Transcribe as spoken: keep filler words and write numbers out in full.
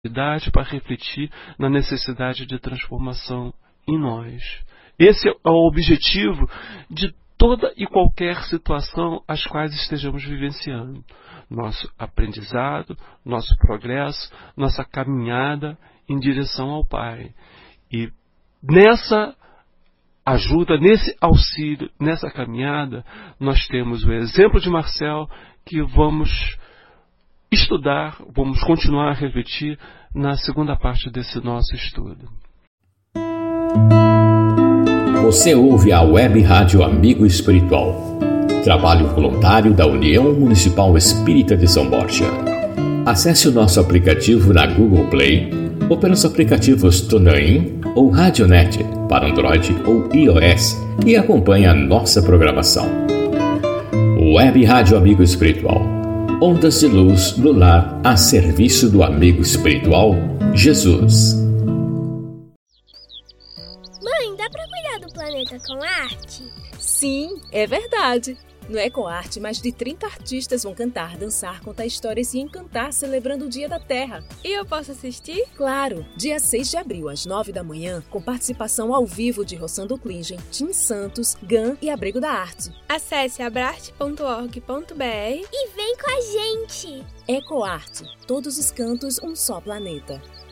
para refletir na necessidade de transformação em nós. Esse é o objetivo de toda e qualquer situação às quais estejamos vivenciando. Nosso aprendizado, nosso progresso, nossa caminhada em direção ao Pai. E nessa ajuda, nesse auxílio, nessa caminhada, nós temos o exemplo de Marcel que vamos estudar, vamos continuar a refletir na segunda parte desse nosso estudo. Você ouve a Web Rádio Amigo Espiritual, trabalho voluntário da União Municipal Espírita de São Borja. Acesse o nosso aplicativo na Google Play ou pelos aplicativos TuneIn ou Radionet para Android ou iOS e acompanhe a nossa programação. Web Rádio Amigo Espiritual, ondas de luz do lar a serviço do amigo espiritual Jesus. Mãe, dá pra cuidar do planeta com arte? Sim, é verdade. No EcoArte, mais de trinta artistas vão cantar, dançar, contar histórias e encantar celebrando o Dia da Terra. E eu posso assistir? Claro! Dia seis de abril, às nove da manhã, com participação ao vivo de Rossando Klingen, Tim Santos, Gan e Abrigo da Arte. Acesse abrarte ponto org ponto br e vem com a gente! EcoArte, todos os cantos, um só planeta.